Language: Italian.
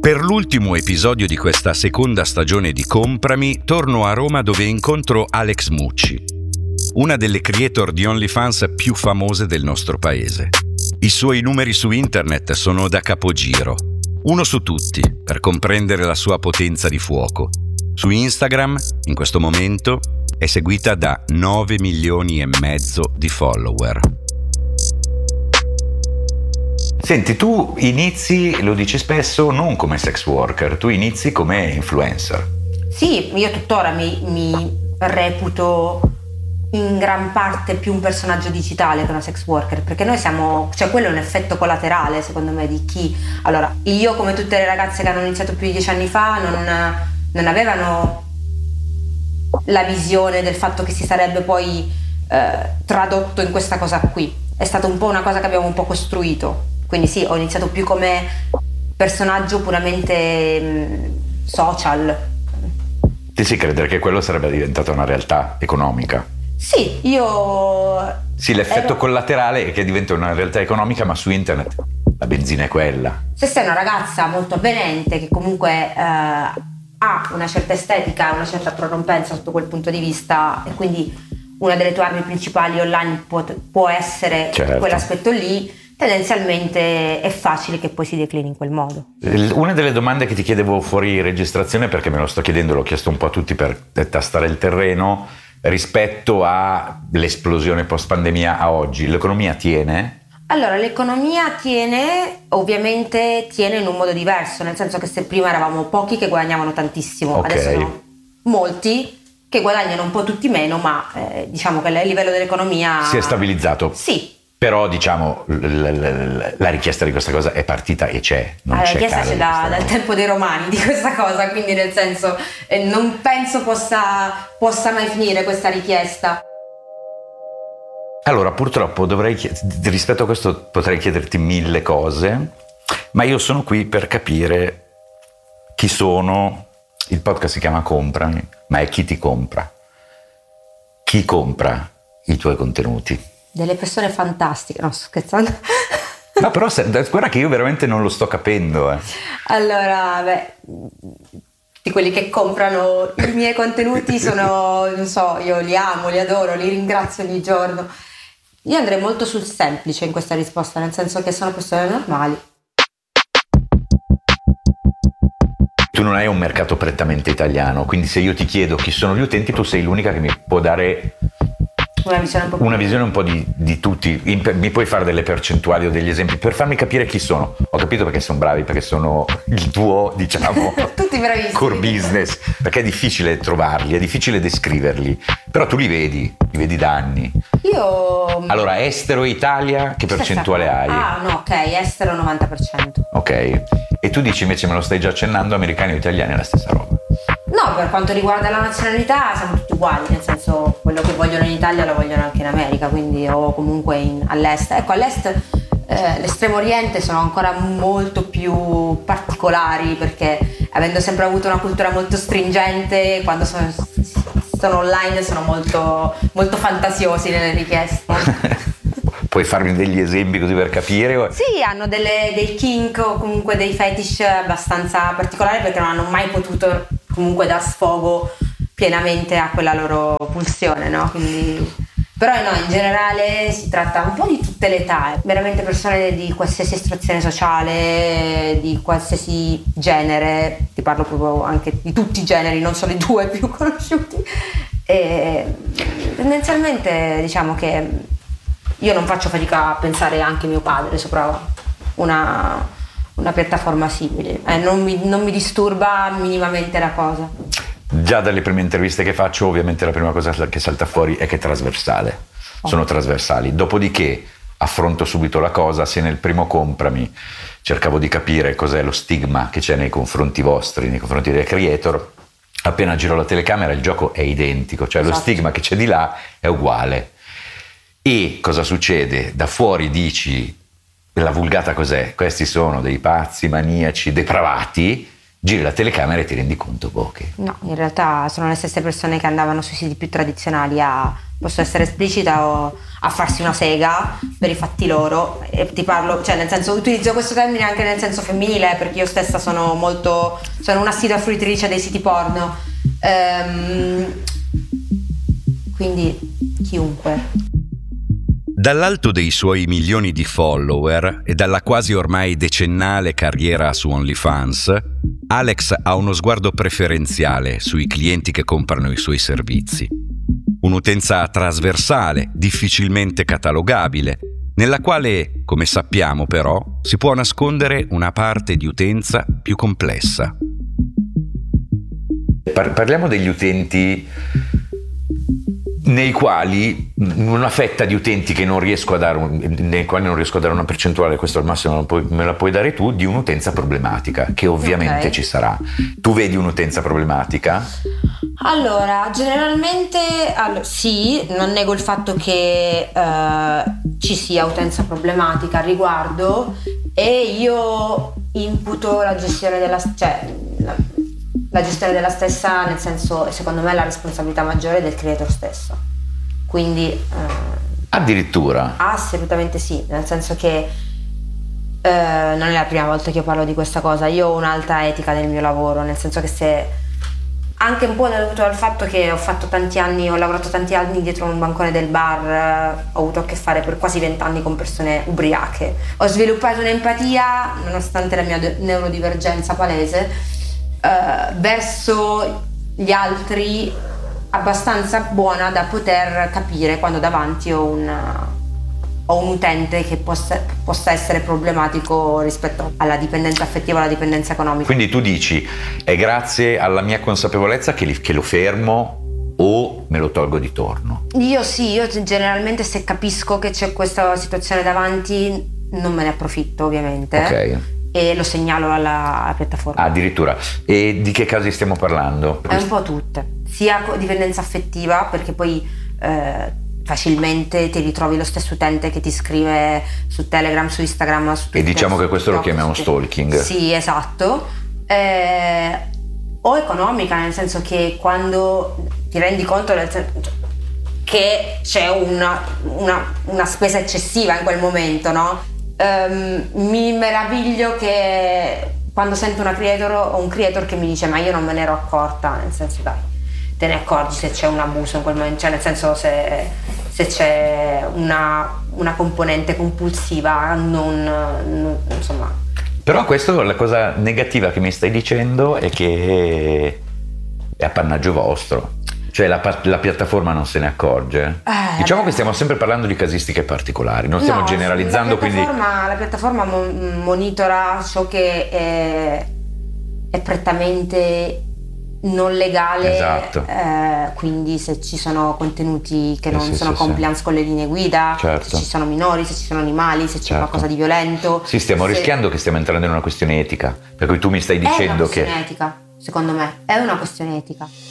Per l'ultimo episodio di questa seconda stagione di Comprami, torno a Roma dove incontro Alex Mucci, una delle creator di OnlyFans più famose del nostro paese. I suoi numeri su internet sono da capogiro, uno su tutti per comprendere la sua potenza di fuoco. Su Instagram, in questo momento, è seguita da 9 milioni e mezzo di follower. Senti, tu inizi, lo dici spesso, non come sex worker, tu inizi come influencer. Sì, io tuttora mi reputo in gran parte più un personaggio digitale che una sex worker, perché noi siamo, cioè quello è un effetto collaterale secondo me di chi, allora io come tutte le ragazze che hanno iniziato più di 10 anni fa non avevano la visione del fatto che si sarebbe poi tradotto in questa cosa qui, è stata un po' una cosa che abbiamo un po' costruito. Quindi sì, ho iniziato più come personaggio puramente social. Ti sì credere che quello sarebbe diventata una realtà economica? Sì, io... Sì, l'effetto collaterale è che diventa una realtà economica, ma su internet la benzina è quella. Se sei una ragazza molto avvenente, che comunque ha una certa estetica, una certa prorompenza sotto quel punto di vista, e quindi una delle tue armi principali online può essere quell'aspetto lì, tendenzialmente è facile che poi si declini in quel modo. Una delle domande che ti chiedevo fuori registrazione, perché me lo sto chiedendo, l'ho chiesto un po' a tutti per tastare il terreno, rispetto all'esplosione post pandemia a oggi, l'economia tiene? Allora, l'economia tiene, ovviamente tiene in un modo diverso, nel senso che se prima eravamo pochi che guadagnavano tantissimo, adesso sono molti che guadagnano un po' tutti meno, ma diciamo che il livello dell'economia si è stabilizzato. Sì. Però diciamo la richiesta di questa cosa è partita e c'è. La richiesta c'è dal tempo dei Romani di questa cosa, quindi nel senso non penso possa mai finire questa richiesta. Allora purtroppo rispetto a questo potrei chiederti 1000 cose, ma io sono qui per capire chi sono. Il podcast si chiama Comprami, ma è chi ti compra. Chi compra i tuoi contenuti? Delle persone fantastiche, no, sto scherzando. No, però guarda che io veramente non lo sto capendo. Allora, di quelli che comprano i miei contenuti sono, non so, io li amo, li adoro, li ringrazio ogni giorno. Io andrei molto sul semplice in questa risposta, nel senso che sono persone normali. Tu non hai un mercato prettamente italiano, quindi se io ti chiedo chi sono gli utenti, tu sei l'unica che mi può dare una visione un po' di tutti. Mi puoi fare delle percentuali o degli esempi per farmi capire chi sono? Ho capito perché sono bravi, perché sono il tuo, diciamo, tutti bravissimi, core business, perché è difficile trovarli, è difficile descriverli, però tu li vedi da anni. Io... Allora, estero e Italia, che percentuale hai? Ah, no, ok, estero 90%. Ok, e tu dici invece, me lo stai già accennando, americani o italiani è la stessa roba? No, per quanto riguarda la nazionalità siamo tutti uguali, nel senso quello che vogliono in Italia lo vogliono anche in America, quindi o comunque all'est. Ecco, all'est l'estremo oriente sono ancora molto più particolari, perché avendo sempre avuto una cultura molto stringente, quando sono online sono molto, molto fantasiosi nelle richieste. Puoi farmi degli esempi così per capire? Sì, hanno dei kink o comunque dei fetish abbastanza particolari, perché non hanno mai potuto comunque dar sfogo pienamente a quella loro pulsione, no? Quindi, però no, in generale si tratta un po' di tutte le età, veramente persone di qualsiasi estrazione sociale, di qualsiasi genere, ti parlo proprio anche di tutti i generi, non solo i due più conosciuti. E tendenzialmente diciamo che io non faccio fatica a pensare anche mio padre sopra una piattaforma simile, non mi disturba minimamente la cosa. Già dalle prime interviste che faccio, ovviamente la prima cosa che salta fuori è che è trasversale, sono trasversali, dopodiché affronto subito la cosa. Se nel primo Comprami cercavo di capire cos'è lo stigma che c'è nei confronti vostri, nei confronti dei creator, appena giro la telecamera il gioco è identico, cioè lo stigma che c'è di là è uguale. E cosa succede? Da fuori dici, la vulgata cos'è? Questi sono dei pazzi, maniaci, depravati, giri la telecamera e ti rendi conto che... No, in realtà sono le stesse persone che andavano sui siti più tradizionali a, posso essere esplicita, a farsi una sega per i fatti loro, e ti parlo, cioè nel senso, utilizzo questo termine anche nel senso femminile, perché io stessa sono un'assidua fruitrice dei siti porno, quindi chiunque. Dall'alto dei suoi milioni di follower e dalla quasi ormai decennale carriera su OnlyFans, Alex ha uno sguardo preferenziale sui clienti che comprano i suoi servizi. Un'utenza trasversale, difficilmente catalogabile, nella quale, come sappiamo però, si può nascondere una parte di utenza più complessa. Parliamo degli utenti nei quali una fetta di utenti che non riesco a dare nei quali non riesco a dare una percentuale, questo al massimo me la puoi dare tu, di un'utenza problematica, che ovviamente ci sarà. Tu vedi un'utenza problematica? Allora, generalmente sì, non nego il fatto che ci sia utenza problematica al riguardo, e io imputo la gestione della stessa, nel senso, secondo me la responsabilità maggiore è del creator stesso, quindi addirittura? Assolutamente sì, nel senso che non è la prima volta che io parlo di questa cosa. Io ho un'alta etica nel mio lavoro, nel senso che se anche un po' dovuto al fatto che ho lavorato tanti anni dietro un bancone del bar, ho avuto a che fare per quasi 20 anni con persone ubriache, ho sviluppato un'empatia, nonostante la mia neurodivergenza palese, verso gli altri, abbastanza buona da poter capire quando davanti ho un utente che possa essere problematico rispetto alla dipendenza affettiva, alla dipendenza economica. Quindi tu dici, è grazie alla mia consapevolezza che lo fermo o me lo tolgo di torno? Io generalmente, se capisco che c'è questa situazione davanti, non me ne approfitto, ovviamente. Ok. E lo segnalo alla piattaforma. Addirittura. E di che casi stiamo parlando? È un po' tutte, sia dipendenza affettiva, perché poi facilmente ti ritrovi lo stesso utente che ti scrive su Telegram, su Instagram, su Twitter, e diciamo che questo lo chiamiamo stalking. Sì, esatto. O economica, nel senso che quando ti rendi conto che c'è una spesa eccessiva in quel momento, no? Mi meraviglio che quando sento una creator o un creator che mi dice ma io non me ne ero accorta, nel senso, dai, te ne accorgi se c'è un abuso in quel momento, cioè nel senso se c'è una componente compulsiva, insomma. Però questo, la cosa negativa che mi stai dicendo è che è appannaggio vostro. Cioè la piattaforma non se ne accorge? Diciamo che stiamo sempre parlando di casistiche particolari, non stiamo generalizzando. La piattaforma monitora ciò che è prettamente non legale, esatto. Quindi se ci sono contenuti che non sono compliance con le linee guida, certo. Se ci sono minori, se ci sono animali, se c'è qualcosa di violento. Sì, stiamo rischiando che stiamo entrando in una questione etica, per cui tu mi stai dicendo che... È una questione etica, secondo me, è una questione etica.